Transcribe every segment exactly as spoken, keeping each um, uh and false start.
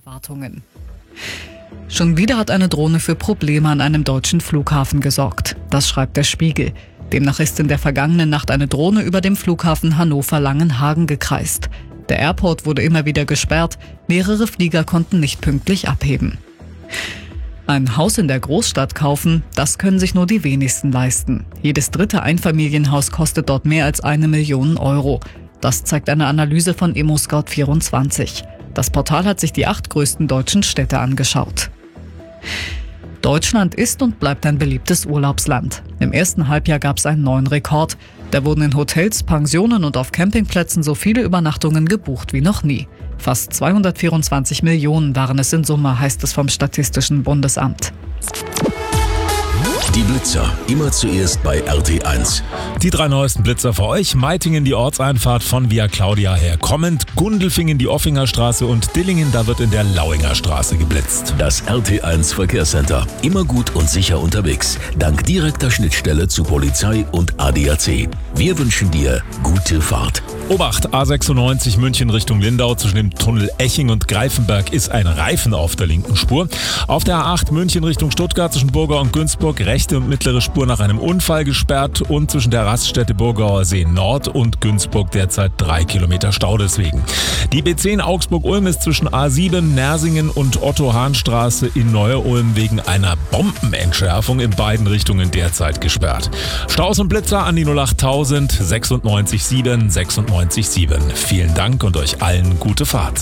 Erwartungen. Schon wieder hat eine Drohne für Probleme an einem deutschen Flughafen gesorgt. Das schreibt der Spiegel. Demnach ist in der vergangenen Nacht eine Drohne über dem Flughafen Hannover-Langenhagen gekreist. Der Airport wurde immer wieder gesperrt, mehrere Flieger konnten nicht pünktlich abheben. Ein Haus in der Großstadt kaufen, das können sich nur die wenigsten leisten. Jedes dritte Einfamilienhaus kostet dort mehr als eine Million Euro. Das zeigt eine Analyse von ImmoScout vierundzwanzig. Das Portal hat sich die acht größten deutschen Städte angeschaut. Deutschland ist und bleibt ein beliebtes Urlaubsland. Im ersten Halbjahr gab es einen neuen Rekord. Da wurden in Hotels, Pensionen und auf Campingplätzen so viele Übernachtungen gebucht wie noch nie. Fast zweihundertvierundzwanzig Millionen waren es in Summe, heißt es vom Statistischen Bundesamt. Die Blitzer, immer zuerst bei R T eins. Die drei neuesten Blitzer für euch. Meitingen die Ortseinfahrt von Via Claudia her kommend, Gundelfingen die Offinger Straße und Dillingen, da wird in der Lauinger Straße geblitzt. Das R T eins Verkehrscenter. Immer gut und sicher unterwegs. Dank direkter Schnittstelle zu Polizei und A D A C. Wir wünschen dir gute Fahrt. Obacht, A sechsundneunzig München Richtung Lindau zwischen dem Tunnel Eching und Greifenberg ist ein Reifen auf der linken Spur. Auf der A acht München Richtung Stuttgart zwischen Burgau und Günzburg rechte und mittlere Spur nach einem Unfall gesperrt und zwischen der Raststätte Burgauer See Nord und Günzburg derzeit drei Kilometer Stau deswegen. Die B zehn Augsburg-Ulm ist zwischen A sieben Nersingen und Otto-Hahn-Straße in Neu-Ulm wegen einer Bombenentschärfung in beiden Richtungen derzeit gesperrt. Staus und Blitzer an die null achttausend sechsundneunzig sieben sechsundneunzig sieben. Vielen Dank und euch allen gute Fahrt.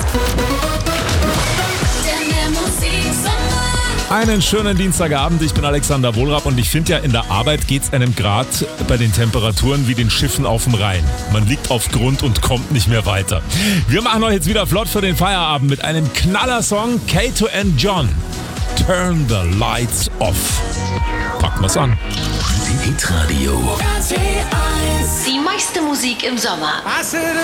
Einen schönen Dienstagabend, ich bin Alexander Wohlrab und ich finde ja, in der Arbeit geht es einem gerade bei den Temperaturen wie den Schiffen auf dem Rhein. Man liegt auf Grund und kommt nicht mehr weiter. Wir machen euch jetzt wieder flott für den Feierabend mit einem Knallersong, Kato and John. Turn the lights off. Packen wir's an. Hitradio. Die meiste Musik im Sommer.